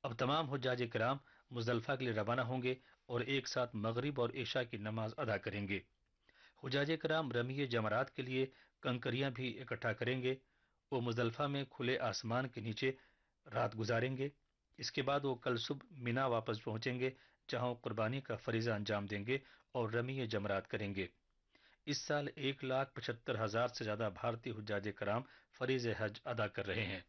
اب تمام حجاج کرام مزدلفہ کے لیے روانہ ہوں گے اور ایک ساتھ مغرب اور عشاء کی نماز ادا کریں گے۔ حجاج کرام رمی جمرات کے لیے کنکریاں بھی اکٹھا کریں گے۔ وہ مزدلفہ میں کھلے آسمان کے نیچے رات گزاریں گے۔ اس کے بعد وہ کل صبح مینا واپس پہنچیں گے، جہاں وہ قربانی کا فریضہ انجام دیں گے اور رمی جمرات کریں گے۔ اس سال 1,75,000 سے زیادہ بھارتی حجاج کرام فریض حج ادا کر رہے ہیں۔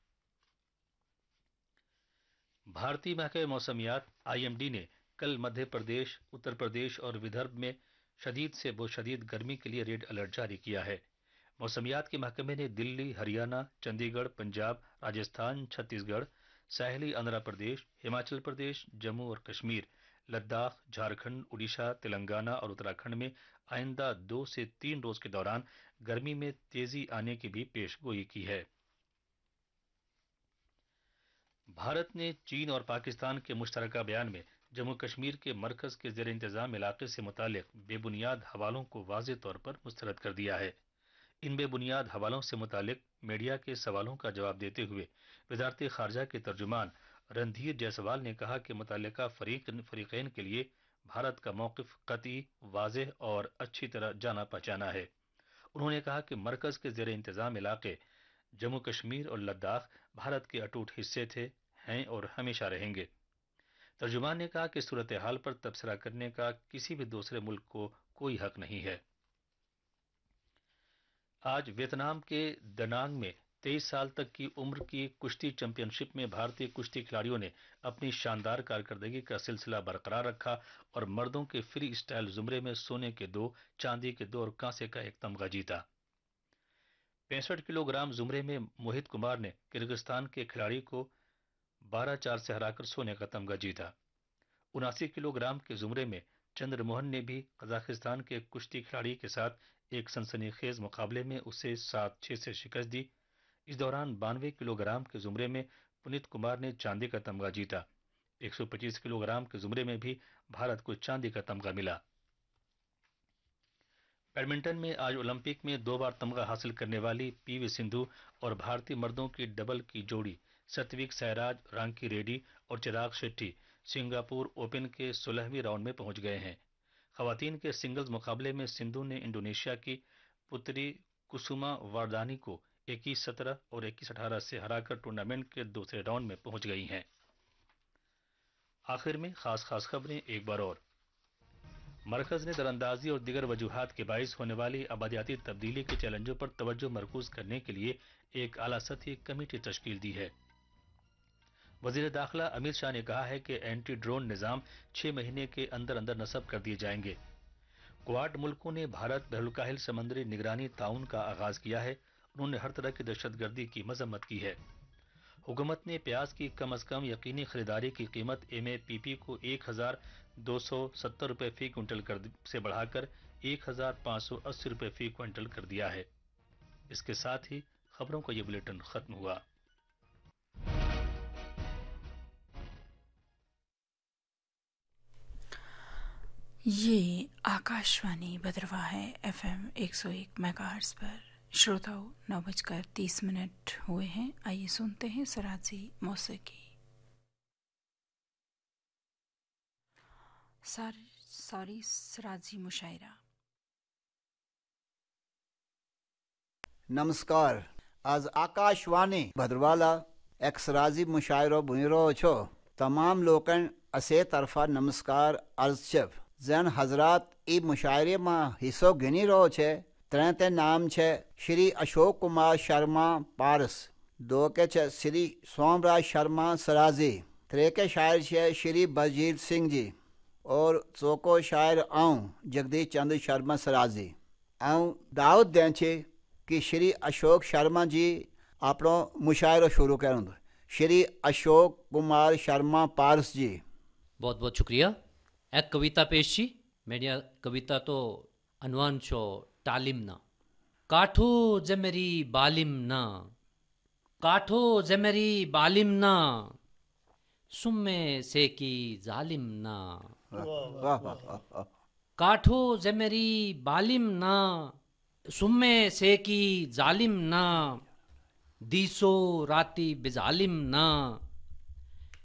بھارتی محکمہ موسمیات IMD نے کل مدھیہ پردیش، اتر پردیش اور ودربھ میں شدید سے بہت شدید گرمی کے لیے ریڈ الرٹ جاری کیا ہے۔ موسمیات کے محکمے نے دلی، ہریانہ، چندی گڑھ، پنجاب، راجستھان، چھتیس گڑھ، ساحلی آندھرا پردیش، ہماچل پردیش، جموں اور کشمیر، لداخ، جھارکھنڈ، اڈیشہ، تلنگانہ اور اتراکھنڈ میں آئندہ 2 سے 3 روز کے دوران گرمی میں تیزی آنے کی بھی پیش گوئی کی ہے۔ بھارت نے چین اور پاکستان کے مشترکہ بیان میں جموں کشمیر کے مرکز کے زیر انتظام علاقے سے متعلق بے بنیاد حوالوں کو واضح طور پر مسترد کر دیا ہے۔ ان بے بنیاد حوالوں سے متعلق میڈیا کے سوالوں کا جواب دیتے ہوئے وزارت خارجہ کے ترجمان رندھیر جیسوال نے کہا کہ متعلقہ فریقین کے لیے بھارت کا موقف قطعی، واضح اور اچھی طرح جانا پہچانا ہے۔ انہوں نے کہا کہ مرکز کے زیر انتظام علاقے جموں کشمیر اور لداخ بھارت کے اٹوٹ حصے تھے، ہیں اور ہمیشہ رہیں گے۔ ترجمان نے کہا کہ صورتحال پر تبصرہ کرنے کا کسی بھی دوسرے ملک کو کوئی حق نہیں ہے۔ آج ویتنام کے دنانگ میں 23 سال تک کی عمر کی کشتی چیمپئن شپ میں بھارتی کشتی کھلاڑیوں نے اپنی شاندار کارکردگی کا سلسلہ برقرار رکھا اور مردوں کے فری اسٹائل زمرے میں سونے کے 2، چاندی کے 2 اور کانسے کا 1 تمغہ جیتا۔ 65 کلو گرام زمرے میں موہت کمار نے کرغزستان کے کھلاڑی کو 12-4 سے ہرا کر سونے کا تمغہ جیتا۔ 79 کلو گرام کے زمرے میں چندر موہن نے بھی قزاقستان کے کشتی کھلاڑی کے ساتھ ایک سنسنی خیز مقابلے میں اسے 7-6 سے شکست دی۔ اس دوران 92 کلو گرام کے زمرے میں پنیت کمار نے چاندی کا تمغہ جیتا۔ 125 کلو گرام کے زمرے میں بھی بھارت کو چاندی کا تمغہ ملا۔ بیڈمنٹن میں آج اولمپک میں 2 بار تمغہ حاصل کرنے والی PV سندھو اور بھارتی مردوں کی ڈبل کی جوڑی ستوک سائراج رانکی ریڈی اور چراغ شیٹی سنگاپور اوپن کے 16ویں راؤنڈ میں پہنچ گئے ہیں۔ خواتین کے سنگلز مقابلے میں سندھو نے انڈونیشیا کی پتری کسوما واردانی کو 21-17 اور 21-18 سے ہرا کر ٹورنامنٹ کے دوسرے راؤنڈ میں پہنچ گئی ہیں۔ آخر میں خاص خبریں ایک بار اور۔ مرکز نے دراندازی اور دیگر وجوہات کے باعث ہونے والی آبادیاتی تبدیلی کے چیلنجوں پر توجہ مرکوز کرنے کے لیے ایک اعلیٰ سطحی کمیٹی تشکیل دی ہے۔ وزیر داخلہ امت شاہ نے کہا ہے کہ اینٹی ڈرون نظام 6 مہینے کے اندر نصب کر دیے جائیں گے۔ کوآڈ ملکوں نے بھارت بحر الکاہل سمندری نگرانی تعاون کا آغاز کیا ہے۔ انہوں نے ہر طرح کی دہشت گردی کی مذمت کی ہے۔ حکومت نے پیاز کی کم از کم یقینی خریداری کی قیمت MAPP کو 1,270 روپے فی کوئنٹل سے بڑھا کر 1,580 روپے فی کوئنٹل کر دیا ہے۔ اس کے ساتھ ہی خبروں کا یہ بلیٹن ختم ہوا۔ یہ آکاشوانی بدرواہ ہے FM 101 میگاہرٹز پر۔ شروتاؤ 9:30 ہوئے ہیں۔ آئیے سنتے ہیں سرازی موسیقی۔ سرازی مشاعرہ۔ नमस्कार। आज आकाशवाणी भद्रवाला एक सराजी मुशायरो बुनिरो छो। तमाम लोकन असे तरफा नमस्कार अर्ज छब। जैन हजरात ई मुशायरे में हिस्सो गिनी रो छे। त्रे नाम छे श्री अशोक कुमार शर्मा पारस, 2 के छे श्री सोमराज शर्मा सराजी, 3 के शायर छे श्री बलजीत सिंह जी और 4को शायर आऊँ जगदीश चंद्र शर्मा सराजी। आऊँ दाऊद दें छे कि श्री अशोक शर्मा जी अपनो मुशायरो शुरू करूँ। श्री अशोक कुमार शर्मा पारस जी। बहुत बहुत शुक्रिया। एक कविता पेश छी। मेरी कविता तो अनवान छो तालीम ना। काठो जमेरी बालिम ना, काठो जमेरी बालिम ना, सुम्मे से की जालिम ना। काठो जमेरी बालिम ना, सुम्मे से की जालिम ना, दीसो राती बिजालिम ना,